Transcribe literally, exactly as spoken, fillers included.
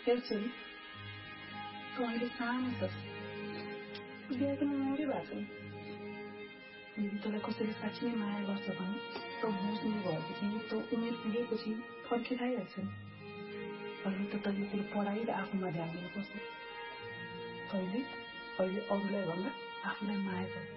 हेर्छु नि तँ अहिले सानो छस् बिहा गर्न नौरी भएको छ यदि तँलाई कसैले साँच्चै नै माया गर्छ भने तँ बुझ्ने भएपछि तँ उमेर पुगेपछि फर्किरहेछ अहिले त तैँले कुरो पढाइ र आफूमा ध्यान दिनुपर्छ तैँले अहिले अरूलाई भन्दा आफूलाई माया गर